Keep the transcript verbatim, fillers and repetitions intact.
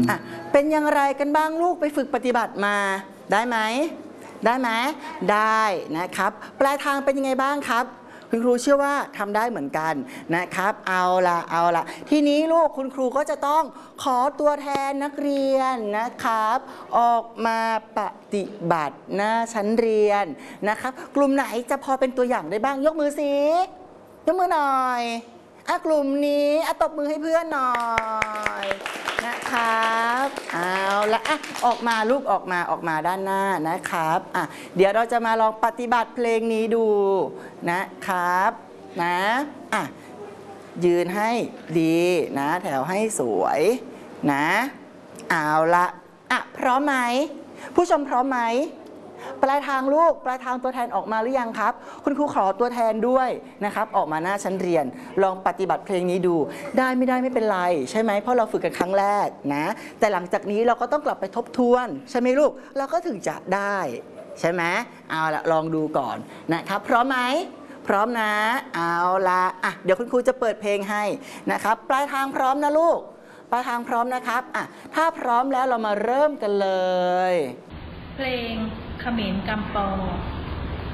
อ่ะเป็นอย่างไรกันบ้างลูกไปฝึกปฏิบัติมาได้ไหมได้ไหมได้นะครับปลายทางเป็นยังไงบ้างครับคุณครูเชื่อว่าทำได้เหมือนกันนะครับเอาละเอาละทีนี้ลูกคุณครูก็จะต้องขอตัวแทนนักเรียนนะครับออกมาปฏิบัติหน้าชั้นเรียนนะครับกลุ่มไหนจะพอเป็นตัวอย่างได้บ้างยกมือสิยกมือหน่อยอ่ะกลุ่มนี้อ่ะตบมือให้เพื่อนหน่อยนะครับเอาละอ่ะออกมาลูกออกมาออกมาด้านหน้านะครับอ่ะเดี๋ยวเราจะมาลองปฏิบัติเพลงนี้ดูนะครับนะอ่ะยืนให้ดีนะแถวให้สวยนะเอาละอ่ะพร้อมไหมผู้ชมพร้อมไหมปลายทางลูกปลายทางตัวแทนออกมาหรือยังครับคุณครูขอตัวแทนด้วยนะครับออกมาหน้าชั้นเรียนลองปฏิบัติเพลงนี้ดูได้ไม่ได้ไม่เป็นไรใช่ไหมเพราะเราฝึกกันครั้งแรกนะแต่หลังจากนี้เราก็ต้องกลับไปทบทวนใช่ไหมลูกเราก็ถึงจะได้ใช่ไหมเอาละลองดูก่อนนะครับพร้อมไหมพร้อมนะเอาละอ่ะเดี๋ยวคุณครูจะเปิดเพลงให้นะครับปลายทางพร้อมนะลูกปลายทางพร้อมนะครับอ่ะถ้าพร้อมแล้วเรามาเริ่มกันเลยเพลงเขมรกำปอง